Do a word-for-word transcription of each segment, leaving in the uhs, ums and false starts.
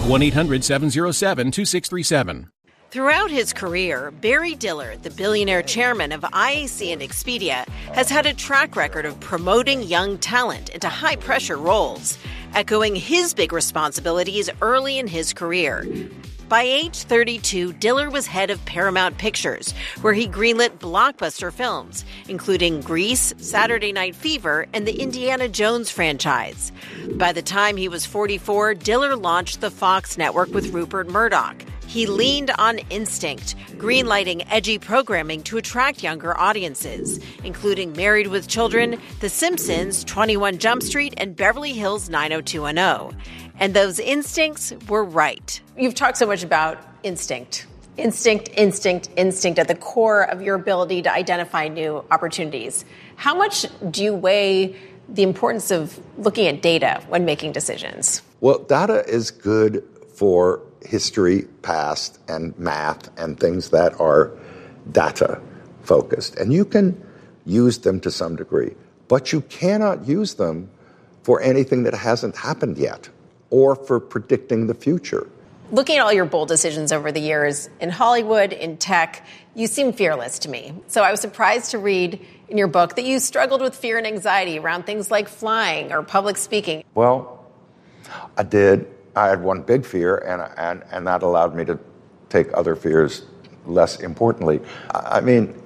one eight hundred seven oh seven two six three seven. Throughout his career, Barry Diller, the billionaire chairman of I A C and Expedia, has had a track record of promoting young talent into high-pressure roles, echoing his big responsibilities early in his career. By age thirty-two, Diller was head of Paramount Pictures, where he greenlit blockbuster films, including Grease, Saturday Night Fever, and the Indiana Jones franchise. By the time he was forty-four, Diller launched the Fox network with Rupert Murdoch. He leaned on instinct, greenlighting edgy programming to attract younger audiences, including Married with Children, The Simpsons, twenty-one Jump Street, and Beverly Hills nine oh two one oh. And those instincts were right. You've talked so much about instinct. Instinct, instinct, instinct at the core of your ability to identify new opportunities. How much do you weigh the importance of looking at data when making decisions? Well, data is good for history, past, and math, and things that are data-focused. And you can use them to some degree, but you cannot use them for anything that hasn't happened yet or for predicting the future. Looking at all your bold decisions over the years, in Hollywood, in tech, you seem fearless to me. So I was surprised to read in your book that you struggled with fear and anxiety around things like flying or public speaking. Well, I did. I had one big fear, and and and that allowed me to take other fears less importantly. I, I mean,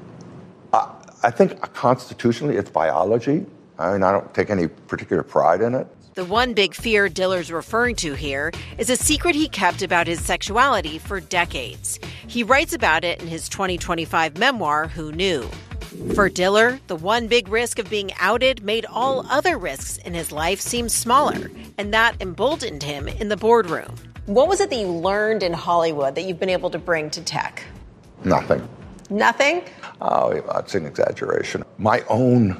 I, I think constitutionally it's biology. I mean, I don't take any particular pride in it. The one big fear Diller's referring to here is a secret he kept about his sexuality for decades. He writes about it in his twenty twenty-five memoir, Who Knew? For Diller, the one big risk of being outed made all other risks in his life seem smaller, and that emboldened him in the boardroom. What was it that you learned in Hollywood that you've been able to bring to tech? Nothing. Nothing? Oh, it's an exaggeration. My own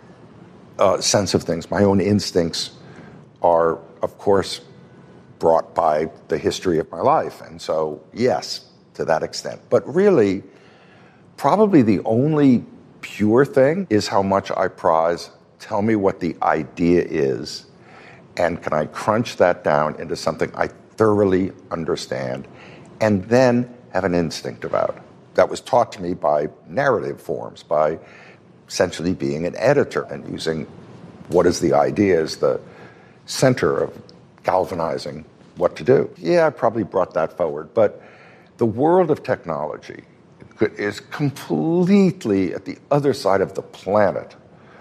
uh, sense of things, my own instincts are, of course, brought by the history of my life. And so, yes, to that extent. But really, probably the only pure thing is how much I prize, tell me what the idea is, and can I crunch that down into something I thoroughly understand, and then have an instinct about. That was taught to me by narrative forms, by essentially being an editor and using what is the idea as the center of galvanizing what to do. Yeah, I probably brought that forward, but the world of technology is completely at the other side of the planet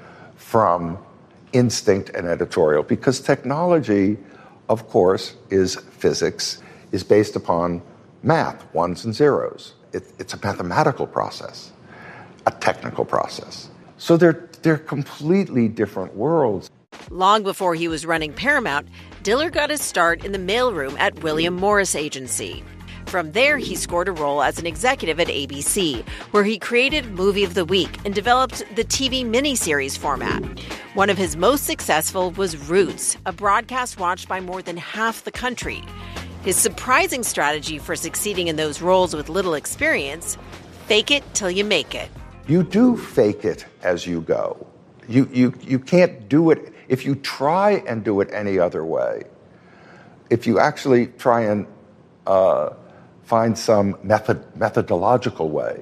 from instinct and editorial, because technology, of course, is physics, is based upon math, ones and zeros. It, it's a mathematical process, a technical process. So they're, they're completely different worlds. Long before he was running Paramount, Diller got his start in the mailroom at William Morris Agency. From there, he scored a role as an executive at A B C, where he created Movie of the Week and developed the T V miniseries format. One of his most successful was Roots, a broadcast watched by more than half the country. His surprising strategy for succeeding in those roles with little experience: fake it till you make it. You do fake it as you go. You, you, you can't do it. If you try and do it any other way, if you actually try and uh, find some method, methodological way,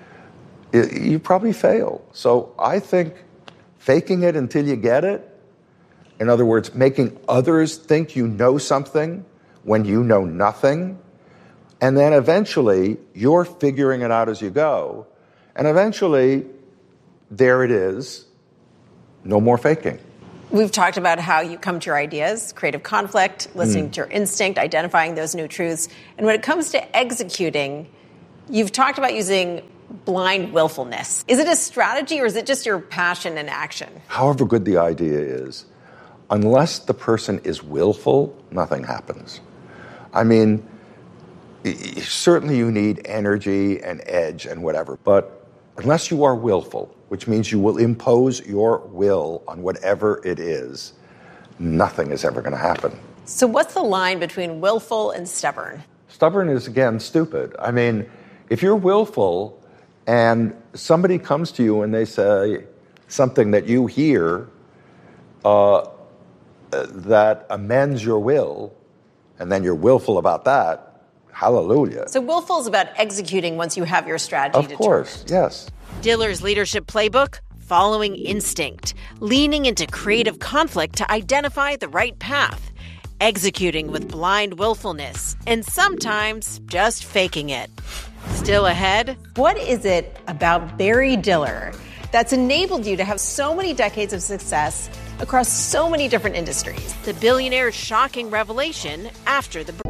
it, you probably fail. So I think faking it until you get it, in other words, making others think you know something when you know nothing, and then eventually you're figuring it out as you go, and eventually there it is, no more faking. We've talked about how you come to your ideas, creative conflict, listening mm. to your instinct, identifying those new truths. And when it comes to executing, you've talked about using blind willfulness. Is it a strategy or is it just your passion and action? However good the idea is, unless the person is willful, nothing happens. I mean, certainly you need energy and edge and whatever, but unless you are willful, which means you will impose your will on whatever it is, nothing is ever going to happen. So what's the line between willful and stubborn? Stubborn is, again, stupid. I mean, if you're willful and somebody comes to you and they say something that you hear uh, that amends your will, and then you're willful about that, hallelujah. So willful is about executing once you have your strategy Of course, yes. Diller's leadership playbook, following instinct, leaning into creative conflict to identify the right path, executing with blind willfulness, and sometimes just faking it. Still ahead, what is it about Barry Diller that's enabled you to have so many decades of success across so many different industries? The billionaire's shocking revelation after the break.